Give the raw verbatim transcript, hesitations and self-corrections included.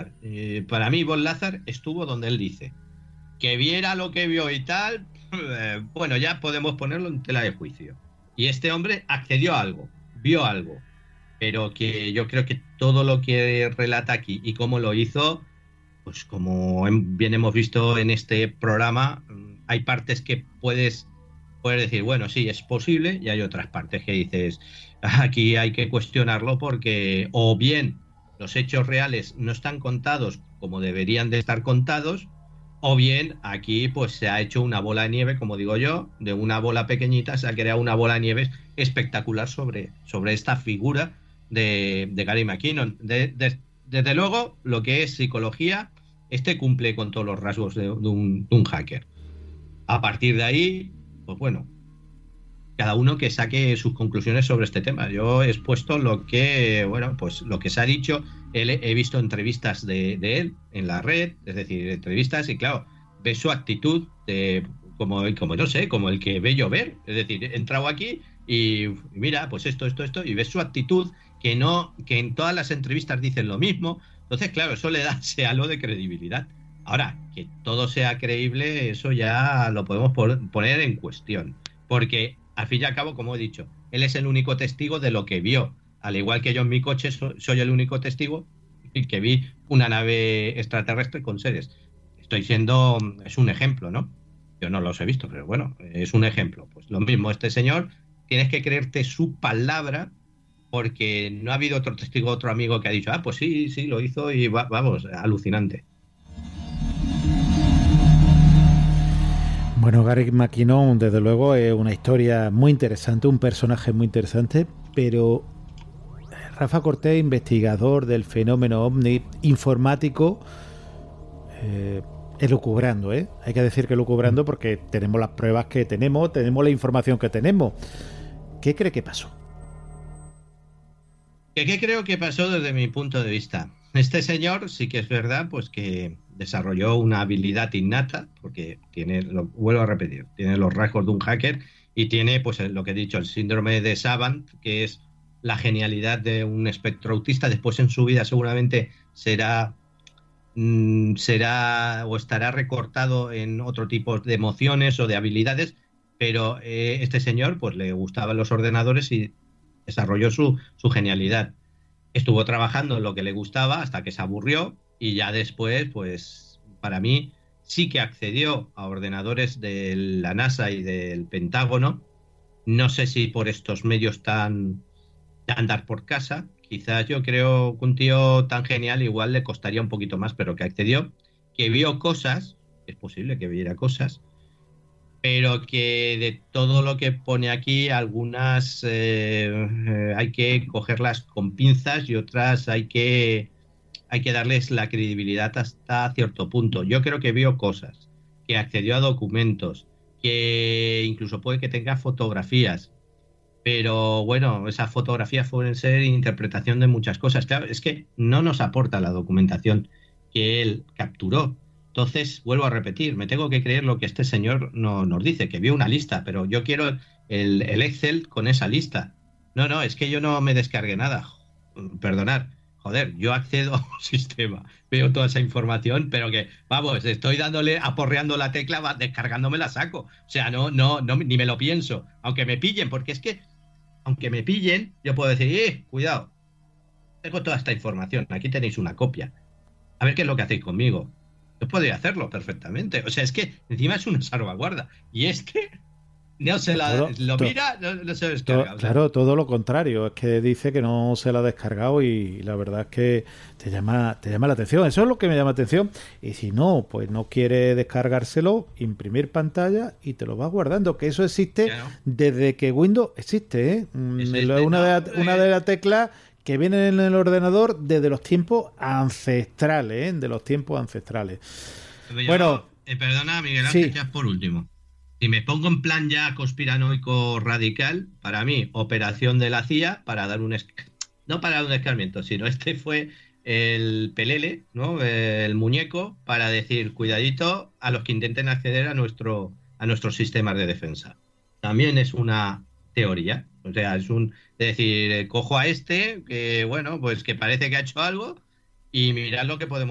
Lazar. Eh, para mí, Von Lazar estuvo donde él dice. Que viera lo que vio y tal, eh, bueno, ya podemos ponerlo en tela de juicio. Y este hombre accedió a algo, vio algo, pero que yo creo que todo lo que relata aquí y cómo lo hizo, pues como bien hemos visto en este programa, hay partes que puedes, puedes decir, bueno, sí, es posible, y hay otras partes que dices, aquí hay que cuestionarlo porque o bien los hechos reales no están contados como deberían de estar contados, o bien aquí pues se ha hecho una bola de nieve, como digo yo, de una bola pequeñita se ha creado una bola de nieve espectacular sobre, sobre esta figura de, de Gary McKinnon. De, de, desde luego, lo que es psicología, este cumple con todos los rasgos de, de, un, de un hacker. A partir de ahí, pues bueno, cada uno que saque sus conclusiones sobre este tema. Yo he expuesto lo que, bueno, pues lo que se ha dicho. Él, he visto entrevistas de, de él en la red, es decir, entrevistas, y claro, ves su actitud de, como, como no sé, como el que ve llover. Es decir, he entrado aquí y mira, pues esto, esto, esto, y ves su actitud que no, que en todas las entrevistas dicen lo mismo. Entonces, claro, eso le da ese halo de credibilidad. Ahora, que todo sea creíble, eso ya lo podemos poner en cuestión. Porque, al fin y al cabo, como he dicho, él es el único testigo de lo que vio. Al igual que yo en mi coche so, soy el único testigo que vi una nave extraterrestre con seres. Estoy siendo, es un ejemplo, ¿no? Yo no los he visto, pero bueno, es un ejemplo. Pues lo mismo, este señor, tienes que creerte su palabra, porque no ha habido otro testigo, otro amigo que ha dicho, ah, pues sí, sí, lo hizo y va, vamos, alucinante. Bueno, Gary McKinnon, desde luego, es una historia muy interesante, un personaje muy interesante, pero Rafa Cortés, investigador del fenómeno ovni, informático, eh, elucubrando, ¿eh? Hay que decir que elucubrando porque tenemos las pruebas que tenemos, tenemos la información que tenemos. ¿Qué cree que pasó? ¿Qué, qué creo que pasó desde mi punto de vista? Este señor sí que es verdad, pues que desarrolló una habilidad innata, porque tiene, lo vuelvo a repetir, tiene los rasgos de un hacker y tiene, pues lo que he dicho, el síndrome de Savant, que es la genialidad de un espectro autista. Después en su vida seguramente será, mmm, será o estará recortado en otro tipo de emociones o de habilidades, pero eh, este señor pues le gustaban los ordenadores y desarrolló su, su genialidad. Estuvo trabajando en lo que le gustaba hasta que se aburrió y ya después, pues para mí sí que accedió a ordenadores de la NASA y del Pentágono. No sé si por estos medios tan de andar por casa, quizás yo creo que un tío tan genial igual le costaría un poquito más, pero que accedió, que vio cosas, es posible que viera cosas, pero que de todo lo que pone aquí, algunas eh, eh, hay que cogerlas con pinzas y otras hay que, hay que darles la credibilidad hasta cierto punto. Yo creo que vio cosas, que accedió a documentos, que incluso puede que tenga fotografías, pero bueno, esas fotografías pueden ser interpretación de muchas cosas. Claro, es que no nos aporta la documentación que él capturó. Entonces, vuelvo a repetir, me tengo que creer lo que este señor no, nos dice, que vio una lista, pero yo quiero el, el Excel con esa lista. No, no, es que yo no me descargué nada. Perdonad, joder, yo accedo a un sistema, veo toda esa información, pero que, vamos, estoy dándole, aporreando la tecla, va, descargándome la saco. O sea, no, no, no, ni me lo pienso, aunque me pillen, porque es que, aunque me pillen, yo puedo decir, eh, cuidado, tengo toda esta información, aquí tenéis una copia. A ver qué es lo que hacéis conmigo. Yo podría hacerlo perfectamente. O sea, es que encima es una salvaguarda. Y este no se la todo, lo to, mira, no, no se lo descarga. To, o sea. Claro, todo lo contrario. Es que dice que no se la ha descargado y la verdad es que te llama, te llama la atención. Eso es lo que me llama la atención. Y si no, pues no quiere descargárselo, imprimir pantalla y te lo vas guardando. Que eso existe no. desde que Windows existe, ¿eh? Existe, una, no, de, una de las teclas que vienen en el ordenador desde los tiempos ancestrales, ¿eh? De los tiempos ancestrales. Yo, bueno, eh, perdona, Miguel Ángel, sí. Ya por último. Si me pongo en plan ya conspiranoico radical, para mí, operación de la C I A para dar un... Es... No para dar un escarmiento, sino este fue el pelele, ¿no? El muñeco, para decir, cuidadito a los que intenten acceder a nuestro a nuestros sistemas de defensa. También es una teoría. O sea, es un... Es decir, cojo a este, que bueno, pues que parece que ha hecho algo, y mirad lo que podemos